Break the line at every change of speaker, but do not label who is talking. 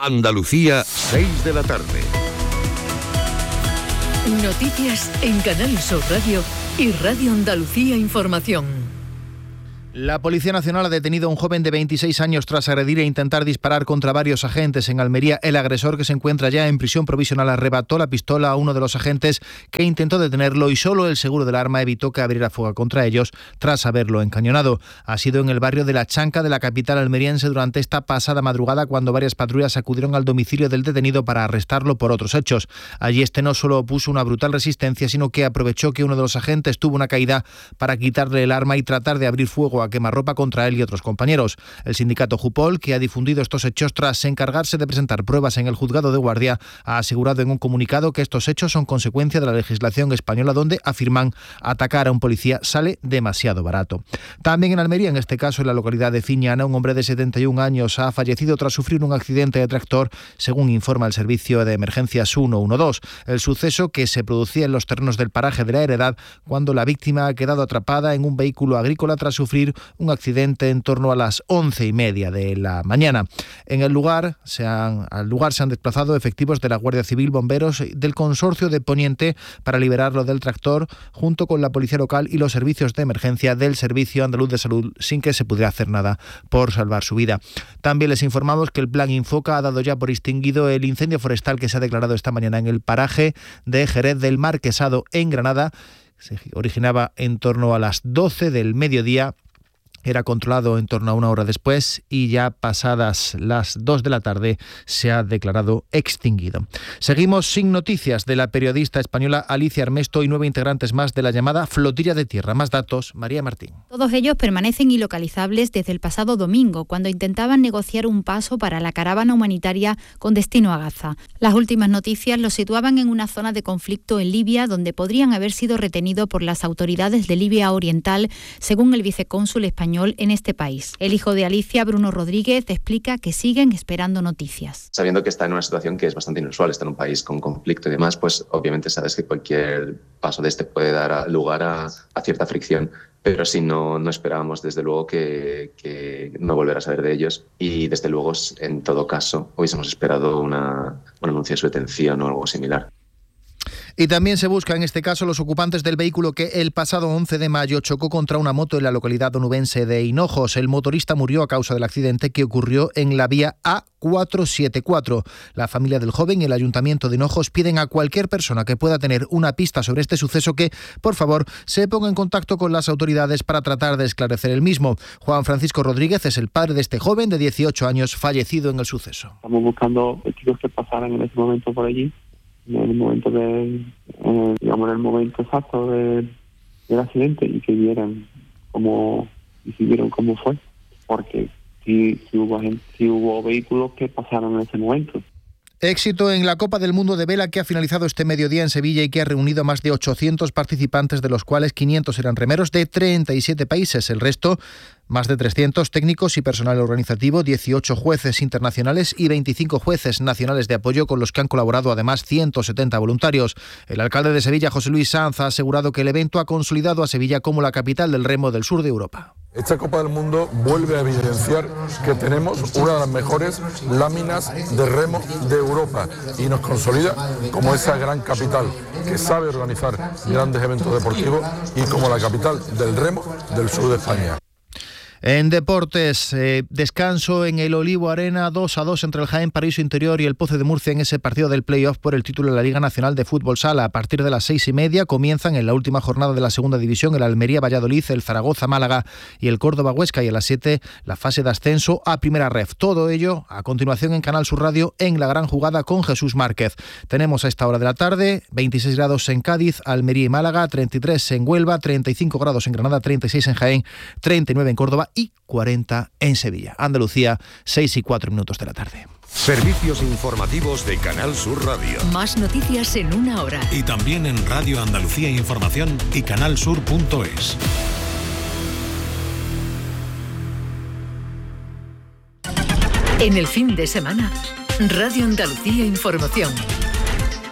Andalucía, 6 de la tarde.
Noticias en Canal Sur Radio y Radio Andalucía Información.
La Policía Nacional ha detenido a un joven de 26 años tras agredir e intentar disparar contra varios agentes en Almería. El agresor, que se encuentra ya en prisión provisional, arrebató la pistola a uno de los agentes que intentó detenerlo y solo el seguro del arma evitó que abriera fuego contra ellos tras haberlo encañonado. Ha sido en el barrio de La Chanca de la capital almeriense durante esta pasada madrugada cuando varias patrullas acudieron al domicilio del detenido para arrestarlo por otros hechos. Allí este no solo opuso una brutal resistencia, sino que aprovechó que uno de los agentes tuvo una caída para quitarle el arma y tratar de abrir fuego a quemarropa contra él y otros compañeros. El sindicato Jupol, que ha difundido estos hechos tras encargarse de presentar pruebas en el juzgado de guardia, ha asegurado en un comunicado que estos hechos son consecuencia de la legislación española, donde afirman atacar a un policía sale demasiado barato. También en Almería, en este caso en la localidad de Fiñana, un hombre de 71 años ha fallecido tras sufrir un accidente de tractor, según informa el servicio de emergencias 112. El suceso, que se producía en los terrenos del paraje de la Heredad, cuando la víctima ha quedado atrapada en un vehículo agrícola tras sufrir un accidente en torno a las 11:30 de la mañana. Al lugar se han desplazado efectivos de la Guardia Civil, bomberos del Consorcio de Poniente para liberarlo del tractor, junto con la policía local y los servicios de emergencia del Servicio Andaluz de Salud, sin que se pudiera hacer nada por salvar su vida. También les informamos que el Plan Infoca ha dado ya por extinguido el incendio forestal que se ha declarado esta mañana en el paraje de Jerez del Marquesado, en Granada. Se originaba en torno a las 12 del mediodía. Era controlado en torno a una hora después y ya pasadas las 2 de la tarde se ha declarado extinguido. Seguimos sin noticias de la periodista española Alicia Armesto y 9 integrantes más de la llamada Flotilla de Tierra. Más datos, María Martín.
Todos ellos permanecen ilocalizables desde el pasado domingo, cuando intentaban negociar un paso para la caravana humanitaria con destino a Gaza. Las últimas noticias los situaban en una zona de conflicto en Libia, donde podrían haber sido retenidos por las autoridades de Libia Oriental, según el vicecónsul español en este país. El hijo de Alicia, Bruno Rodríguez, explica que siguen esperando noticias.
Sabiendo que está en una situación que es bastante inusual, está en un país con conflicto y demás, pues obviamente sabes que cualquier paso de este puede dar lugar a cierta fricción. Pero sí, no esperábamos desde luego que no volver a saber de ellos, y desde luego en todo caso hubiésemos esperado un anuncio de su detención o algo similar.
Y también se busca en este caso los ocupantes del vehículo que el pasado 11 de mayo chocó contra una moto en la localidad onubense de Hinojos. El motorista murió a causa del accidente que ocurrió en la vía A474. La familia del joven y el Ayuntamiento de Hinojos piden a cualquier persona que pueda tener una pista sobre este suceso que, por favor, se ponga en contacto con las autoridades para tratar de esclarecer el mismo. Juan Francisco Rodríguez es el padre de este joven de 18 años fallecido en el suceso.
Estamos buscando chicos que pasaran en ese momento por allí, en el momento en el momento exacto del accidente, y que vieran cómo fue, porque si hubo vehículos que pasaron en ese momento.
Éxito en la Copa del Mundo de Vela, que ha finalizado este mediodía en Sevilla y que ha reunido más de 800 participantes, de los cuales 500 eran remeros de 37 países. El resto, más de 300 técnicos y personal organizativo, 18 jueces internacionales y 25 jueces nacionales de apoyo, con los que han colaborado además 170 voluntarios. El alcalde de Sevilla, José Luis Sanz, ha asegurado que el evento ha consolidado a Sevilla como la capital del remo del sur de Europa.
Esta Copa del Mundo vuelve a evidenciar que tenemos una de las mejores láminas de remo de Europa y nos consolida como esa gran capital que sabe organizar grandes eventos deportivos y como la capital del remo del sur de España.
En deportes, descanso en el Olivo Arena, 2-2 entre el Jaén Paraíso Interior y el Pozo de Murcia en ese partido del play-off por el título de la Liga Nacional de Fútbol Sala. A partir de las 6:30 comienzan en la última jornada de la segunda división el Almería Valladolid, el Zaragoza Málaga y el Córdoba Huesca, y a las 7 la fase de ascenso a Primera Ref. Todo ello a continuación en Canal Sur Radio, en La Gran Jugada con Jesús Márquez. Tenemos a esta hora de la tarde 26 grados en Cádiz, Almería y Málaga, 33 en Huelva, 35 grados en Granada, 36 en Jaén, 39 en Córdoba y 40 en Sevilla. Andalucía, 6:04 de la tarde.
Servicios informativos de Canal Sur Radio.
Más noticias en una hora.
Y también en Radio Andalucía Información y canalsur.es.
En el fin de semana, Radio Andalucía Información.